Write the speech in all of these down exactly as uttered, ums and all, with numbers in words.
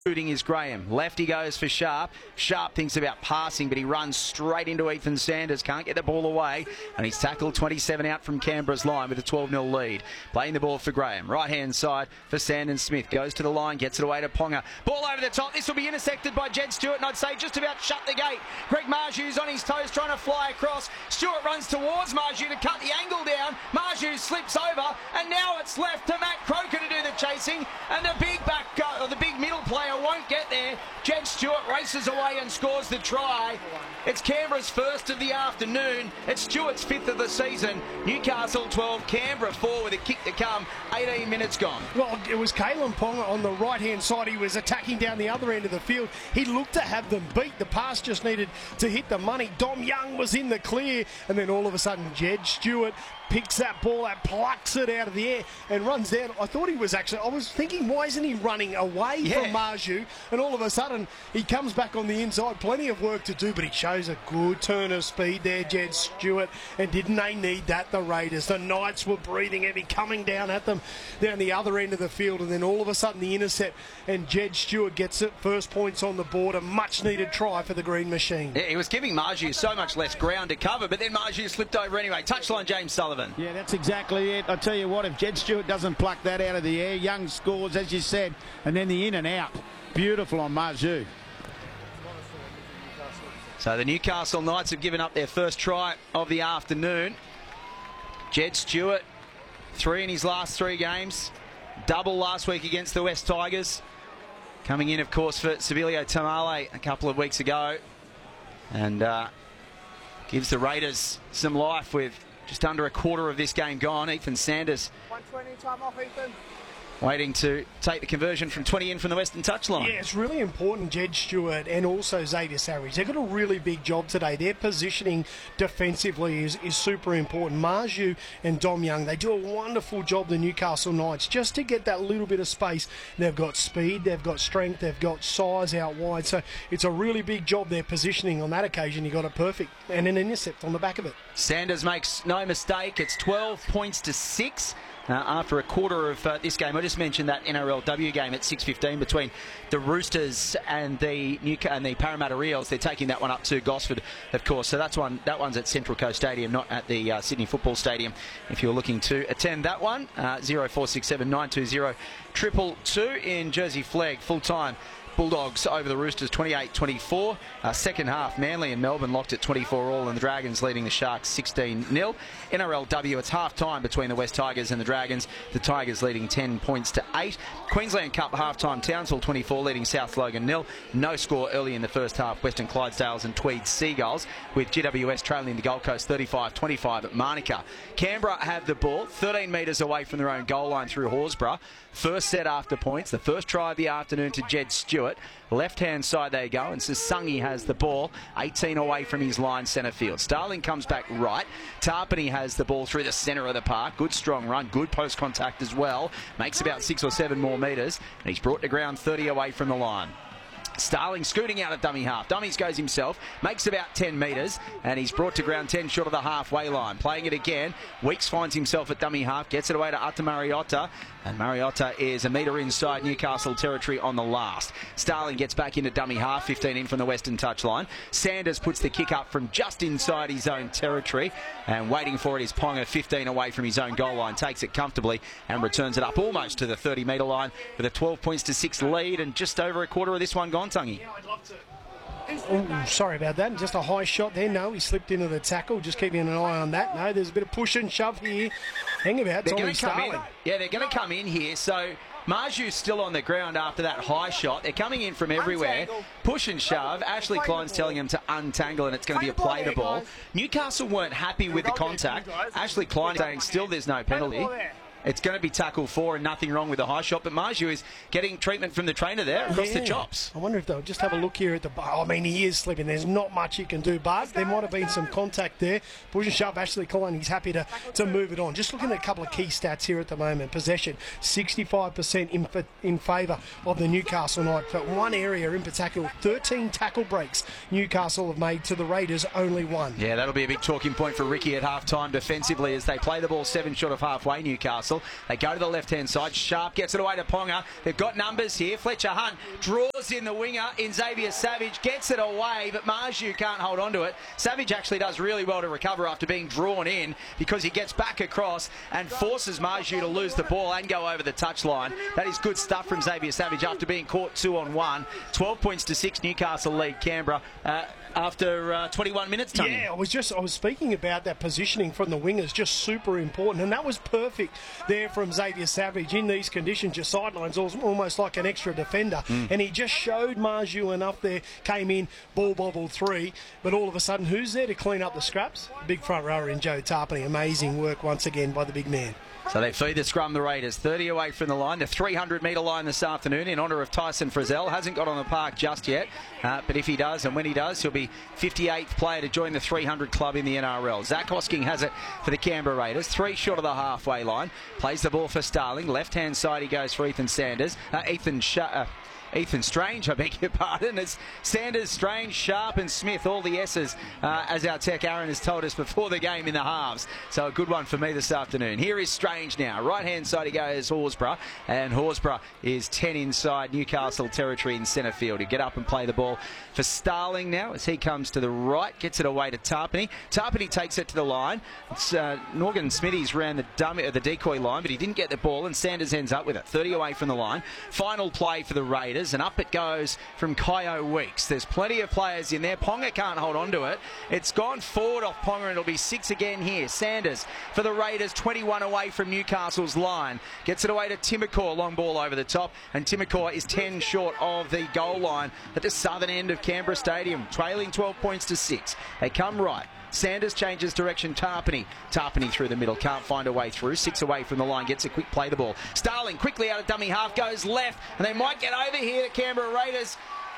Shooting is Graham. Left he goes for Sharp. Sharp thinks about passing, but he runs straight into Ethan Sanders. Can't get the ball away, and he's tackled twenty-seven out from Canberra's line with a twelve nil lead. Playing the ball for Graham. Right-hand side for Sandon Smith. Goes to the line, gets it away to Ponga. Ball over the top. This will be intersected by Jed Stewart, and I'd say just about shut the gate. Greg Marju's on his toes trying to fly across. Stewart runs towards Marju to cut the angle down. Marju slips over, and now it's left to Matt Croker to do the chasing, and the big back, uh, or the big middle player won't get there. Jed Stewart races away and scores the try. It's Canberra's first of the afternoon. It's Stewart's fifth of the season. Newcastle twelve, Canberra four with a kick to come. eighteen minutes gone. Well, it was Kalen Ponga on the right-hand side. He was attacking down the other end of the field. He looked to have them beat. The pass just needed to hit the money. Dom Young was in the clear, and then all of a sudden Jed Stewart picks that ball out, plucks it out of the air and runs down. I thought he was actually, I was thinking, why isn't he running away yeah. from Marju? And all of a sudden, he comes back on the inside. Plenty of work to do, but he shows a good turn of speed there, Jed Stewart. And didn't they need that, the Raiders? The Knights were breathing heavy, coming down at them down the other end of the field. And then all of a sudden, the intercept, and Jed Stewart gets it. First points on the board, a much-needed try for the Green Machine. Yeah, he was giving Marju so much less ground to cover, but then Marju slipped over anyway. Touchline, James Sullivan. Yeah, that's exactly it. I tell you what, if Jed Stewart doesn't pluck that out of the air, Young scores, as you said, and then the in and out. Beautiful on Marju. So the Newcastle Knights have given up their first try of the afternoon. Jed Stewart, three in his last three games. Double last week against the West Tigers. Coming in, of course, for Sibilio Tamale a couple of weeks ago. And uh, gives the Raiders some life with just under a quarter of this game gone. Ethan Sanders one twenty, time off, Ethan. Waiting to take the conversion from twenty in from the Western touchline. Yeah, it's really important, Jed Stewart and also Xavier Savage. They've got a really big job today. Their positioning defensively is, is super important. Marju and Dom Young, they do a wonderful job, the Newcastle Knights, just to get that little bit of space. They've got speed, they've got strength, they've got size out wide. So it's a really big job, their positioning. On that occasion, he got it perfect and an intercept on the back of it. Sanders makes no mistake. It's twelve points to six. Uh, after a quarter of uh, this game. I just mentioned that N R L W game at six fifteen between the Roosters and the Newca- and the Parramatta Eels. They're taking that one up to Gosford, of course. So that's one. That one's at Central Coast Stadium, not at the uh, Sydney Football Stadium. If you're looking to attend that one, uh, zero four six seven nine two zero triple two in Jersey Flegg, full time. Bulldogs over the Roosters twenty-eight twenty-four. Uh, second half, Manly and Melbourne locked at twenty-four all, and the Dragons leading the Sharks sixteen nil. N R L W, it's half time between the West Tigers and the Dragons. The Tigers leading ten points to eight. Queensland Cup half time, Townsville twenty-four leading South Logan nil. No score early in the first half, Western Clydesdales and Tweed Seagulls, with G W S trailing the Gold Coast thirty-five twenty-five at Manuka. Canberra have the ball thirteen metres away from their own goal line through Horsburgh. First set after points, the first try of the afternoon to Jed Stewart. Left-hand side they go, and Sasungi has the ball, eighteen away from his line centre field. Starling comes back right. Tarpany has the ball through the centre of the park. Good strong run, good post contact as well. Makes about six or seven more metres, and he's brought to ground thirty away from the line. Starling scooting out at dummy half. Dummies goes himself, makes about ten metres, and he's brought to ground ten short of the halfway line. Playing it again, Weeks finds himself at dummy half, gets it away to Ata Mariota, and Mariota is a metre inside Newcastle territory on the last. Starling gets back into dummy half, fifteen in from the Western touchline. Sanders puts the kick up from just inside his own territory, and waiting for it is Ponga, fifteen away from his own goal line, takes it comfortably and returns it up almost to the thirty metre line with a twelve points to six lead, and just over a quarter of this one gone, Tungy. Yeah, I'd love to. Oh, sorry about that. Just a high shot there. No, he slipped into the tackle. Just keeping an eye on that. No, there's a bit of push and shove here. Hang about. They're going to come in. Yeah, they're going to come in here. So Marju's still on the ground after that high shot. They're coming in from everywhere. Push and shove. Ashley Klein's telling him to untangle, and it's going to be a play the ball. Newcastle weren't happy with the contact. Ashley Klein saying still there's no penalty. It's going to be tackle four and nothing wrong with the high shot, but Marju is getting treatment from the trainer there across yeah. the chops. I wonder if they'll just have a look here at the... I mean, he is slipping. There's not much he can do, but there might have been some contact there. Push and shove, Ashley Klein, he's happy to, to move it on. Just looking at a couple of key stats here at the moment. Possession, sixty-five percent in, in favour of the Newcastle Knights. But one area in particular, thirteen tackle breaks Newcastle have made to the Raiders, only one. Yeah, that'll be a big talking point for Ricky at half-time defensively as they play the ball seven short of halfway, Newcastle. Newcastle. They go to the left-hand side. Sharp gets it away to Ponga. They've got numbers here. Fletcher Hunt draws in the winger in Xavier Savage. Gets it away, but Marju can't hold on to it. Savage actually does really well to recover after being drawn in because he gets back across and forces Marju to lose the ball and go over the touchline. That is good stuff from Xavier Savage after being caught two on one. twelve points to six, Newcastle lead Canberra uh, after uh, twenty-one minutes. Tony. Yeah, I was just I was speaking about that positioning from the wingers, just super important, and that was perfect there from Xavier Savage in these conditions. Your sidelines almost like an extra defender, mm. and he just showed Marju enough there. Came in, ball bobble three, but all of a sudden, who's there to clean up the scraps? Big front rower in Joe Tarpany. Amazing work once again by the big man. So they feed the scrum, the Raiders. thirty away from the line, the three hundred metre line this afternoon in honour of Tyson Frizzell. Hasn't got on the park just yet, uh, but if he does, and when he does, he'll be fifty-eighth player to join the three hundred club in the N R L. Zach Hosking has it for the Canberra Raiders. Three short of the halfway line. Plays the ball for Starling. Left-hand side he goes for Ethan Sanders. Uh, Ethan Sh- uh, Ethan Strange, I beg your pardon. It's Sanders, Strange, Sharp and Smith, all the S's, uh, as our tech Aaron has told us before the game in the halves. So a good one for me this afternoon. Here is Strange now. Right-hand side he goes Horsburgh, and Horsburgh is ten inside Newcastle territory in centre field. He'll get up and play the ball for Starling now as he comes to the right, gets it away to Tarpany. Tarpany takes it to the line. It's uh, Morgan Smithies ran the, dummy, uh, the decoy line, but he didn't get the ball, and Sanders ends up with it. thirty away from the line. Final play for the Raiders. And up it goes from Kyo Weeks. There's plenty of players in there. Ponga can't hold on to it. It's gone forward off Ponga, and it'll be six again here. Sanders for the Raiders, twenty-one away from Newcastle's line. Gets it away to Timokor, long ball over the top, and Timokor is ten short of the goal line at the southern end of Canberra Stadium, trailing twelve points to six. They come right. Sanders changes direction. Tarpany. Tarpany through the middle. Can't find a way through. Six away from the line. Gets a quick play the ball. Starling quickly out of dummy half. Goes left. And they might get over here to Canberra Raiders.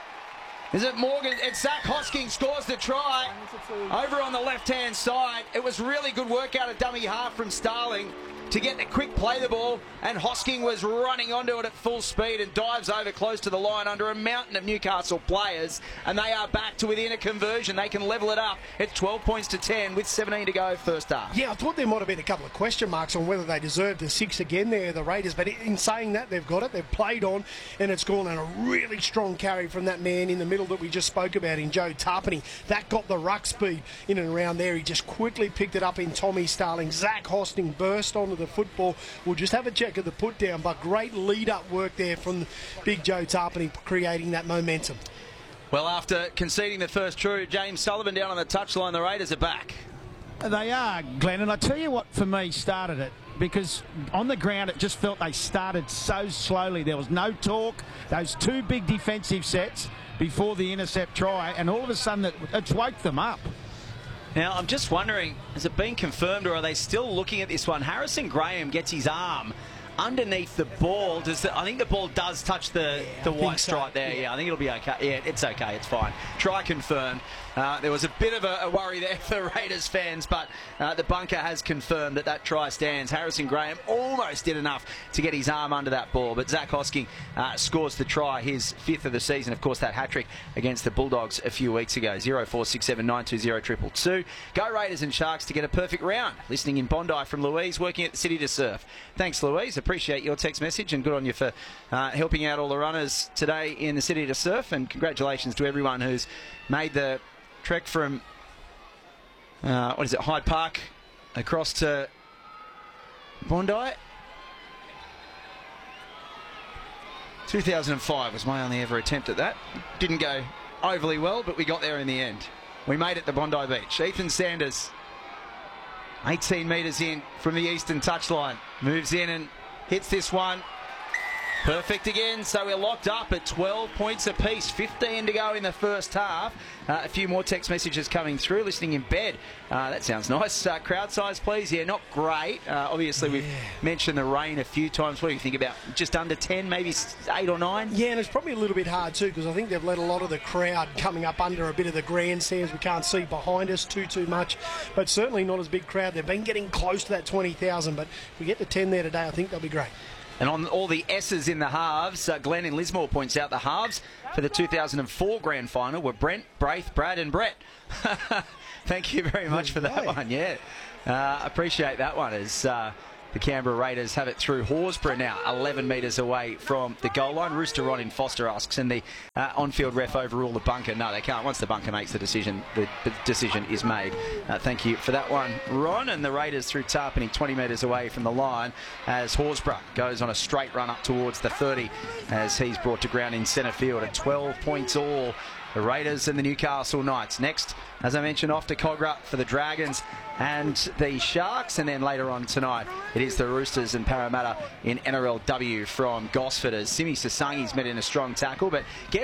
Is it Morgan? It's Zach Hosking scores the try. Over on the left-hand side. It was really good work out of dummy half from Starling to get the quick play the ball, and Hosking was running onto it at full speed and dives over close to the line under a mountain of Newcastle players, and they are back to within a conversion. They can level it up. It's twelve points to ten with seventeen to go first half. Yeah, I thought there might have been a couple of question marks on whether they deserved the six again there, the Raiders, but in saying that, they've got it. They've played on, and it's gone on a really strong carry from that man in the middle that we just spoke about in Joe Tarpany. That got the ruck speed in and around there. He just quickly picked it up in Tommy Starling. Zach Hosking burst onto the football. We'll just have a check of the put down, but great lead-up work there from big Joe Tarpany creating that momentum. Well, after conceding the first true, James Sullivan down on the touchline, the Raiders are back. They are, Glenn, and I tell you what for me started it, because on the ground it just felt they started so slowly. There was no talk. Those two big defensive sets before the intercept try, and all of a sudden it, it's woke them up. Now, I'm just wondering, has it been confirmed, or are they still looking at this one? Harrison Graham gets his arm underneath the ball. Does the, I think the ball does touch the, yeah, the white so. stripe there. Yeah. yeah, I think it'll be okay. Yeah, it's okay. It's fine. Try confirmed. Uh, there was a bit of a, a worry there for Raiders fans, but uh, the bunker has confirmed that that try stands. Harrison Graham almost did enough to get his arm under that ball, but Zach Hosking uh, scores the try, his fifth of the season. Of course, that hat-trick against the Bulldogs a few weeks ago. zero four six seven nine two zero two two two. Go Raiders and Sharks to get a perfect round. Listening in Bondi from Louise, working at the City to Surf. Thanks, Louise. Appreciate your text message, and good on you for uh, helping out all the runners today in the City to Surf, and congratulations to everyone who's made the trek from uh, what is it, Hyde Park across to Bondi. two thousand five was my only ever attempt at that. Didn't go overly well, but we got there in the end. We made it to Bondi Beach. Ethan Sanders, eighteen metres in from the eastern touchline, moves in and hits this one. Perfect again, so we're locked up at twelve points apiece. fifteen to go in the first half. Uh, a few more text messages coming through. Listening in bed. Uh, that sounds nice. Uh, crowd size, please. Yeah, not great. Uh, obviously, yeah. We've mentioned the rain a few times. What do you think about just under ten, maybe eight or nine? Yeah, and it's probably a little bit hard too, because I think they've let a lot of the crowd coming up under a bit of the grandstands. We can't see behind us too, too much, but certainly not as big crowd. They've been getting close to that twenty thousand, but if we get to ten there today, I think they'll be great. And on all the S's in the halves, uh, Glenn in Lismore points out the halves for the two thousand four grand final were Brent, Braith, Brad and Brett. Thank you very much for that one. Yeah, uh, appreciate that one. As uh, the Canberra Raiders have it through Horsburgh now, eleven metres away from the goal line. Rooster Ron in Foster asks, and the uh, on-field ref overrule the bunker? No, they can't. Once the bunker makes the decision, the, the decision is made. Uh, thank you for that one, Ron. And the Raiders through Tarpany, twenty metres away from the line, as Horsburgh goes on a straight run up towards the thirty, as he's brought to ground in centre field at twelve points all. The Raiders and the Newcastle Knights. Next, as I mentioned, off to Cogra for the Dragons and the Sharks. And then later on tonight, it is the Roosters and Parramatta in N R L W from Gosford, as Simi Sasangi's met in a strong tackle, but get